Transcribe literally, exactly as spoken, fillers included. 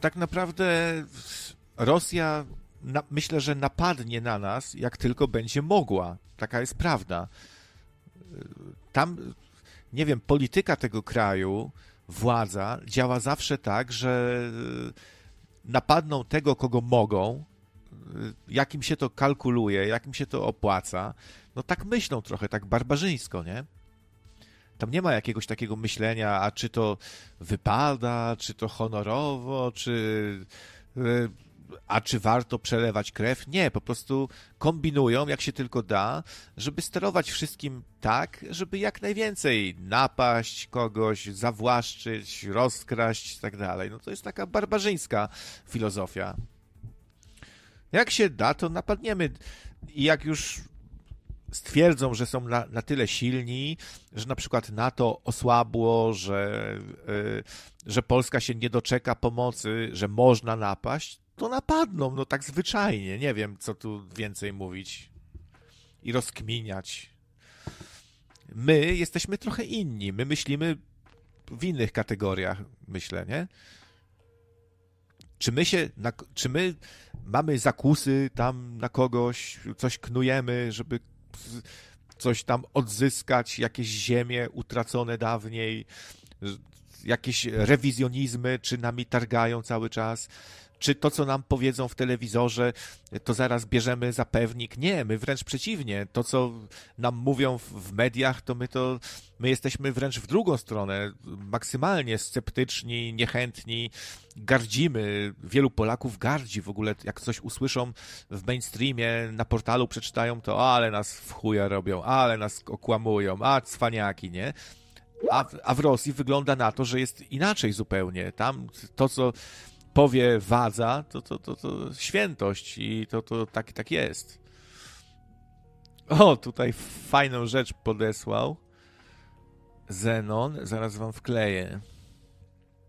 tak naprawdę Rosja, na, myślę, że napadnie na nas, jak tylko będzie mogła. Taka jest prawda. Tam, nie wiem, polityka tego kraju, władza działa zawsze tak, że napadną tego, kogo mogą, jakim się to kalkuluje, jakim się to opłaca. No tak myślą trochę, tak barbarzyńsko, nie? Tam nie ma jakiegoś takiego myślenia, a czy to wypada, czy to honorowo, czy a czy warto przelewać krew? Nie, po prostu kombinują, jak się tylko da, żeby sterować wszystkim tak, żeby jak najwięcej napaść kogoś, zawłaszczyć, rozkraść i tak dalej. No to jest taka barbarzyńska filozofia. Jak się da, to napadniemy. I jak już stwierdzą, że są na, na tyle silni, że na przykład NATO osłabło, że, yy, że Polska się nie doczeka pomocy, że można napaść, to napadną, no tak zwyczajnie. Nie wiem, co tu więcej mówić i rozkminiać. My jesteśmy trochę inni. My myślimy w innych kategoriach, myślę, nie? Czy my się, na, czy my mamy zakusy tam na kogoś, coś knujemy, żeby coś tam odzyskać, jakieś ziemie utracone dawniej, jakieś rewizjonizmy, czy nami targają cały czas, czy to, co nam powiedzą w telewizorze, to zaraz bierzemy za pewnik. Nie, my wręcz przeciwnie. To, co nam mówią w, w mediach, to my to my jesteśmy wręcz w drugą stronę, maksymalnie sceptyczni, niechętni, gardzimy. Wielu Polaków gardzi w ogóle, jak coś usłyszą w mainstreamie, na portalu przeczytają to, ale nas w chuja robią, ale nas okłamują, a cwaniaki, nie? A, a w Rosji wygląda na to, że jest inaczej zupełnie. Tam to, co powie wadza, to, to, to, to świętość i to, to tak, tak jest. O, tutaj fajną rzecz podesłał Zenon, zaraz wam wkleję.